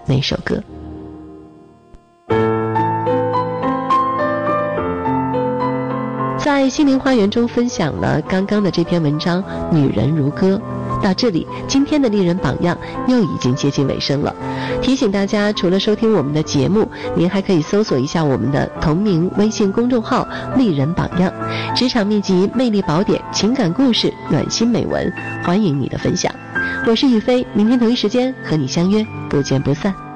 那首歌。在心灵花园中分享了刚刚的这篇文章《女人如歌》。到这里，今天的丽人榜样又已经接近尾声了。提醒大家，除了收听我们的节目，您还可以搜索一下我们的同名微信公众号丽人榜样，职场秘籍、魅力宝典、情感故事、暖心美文，欢迎你的分享。我是雨飞，明天同一时间和你相约，不见不散。